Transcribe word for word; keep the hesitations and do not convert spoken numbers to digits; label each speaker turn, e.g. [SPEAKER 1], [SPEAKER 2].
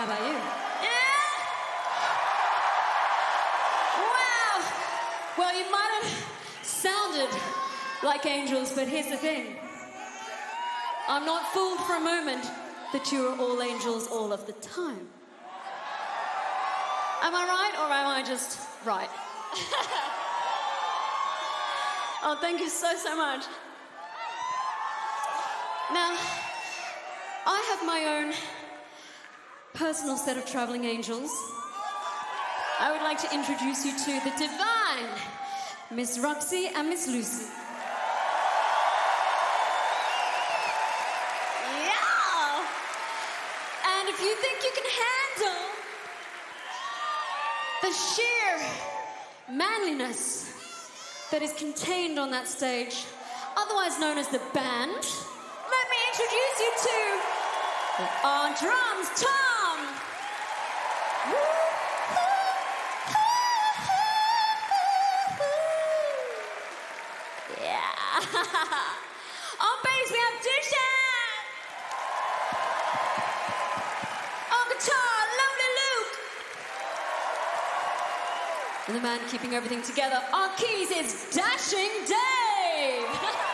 [SPEAKER 1] How about you? Yeah? Wow! Well, you might have sounded like angels, but here's the thing. I'm not fooled for a moment that you are all angels all of the time. Am I right, or am I just right? Oh, thank you so, so much. Now, I have my own personal set of traveling angels. I would like to introduce you to the divine Miss Roxy and Miss Lucy. Yeah! And if you think you can handle the sheer manliness that is contained on that stage, otherwise known as the band, let me introduce you to, on drums, Tom! Yeah! On bass, we have Dushan! On guitar, Lonely Luke! And the man keeping everything together on keys is Dashing Dave!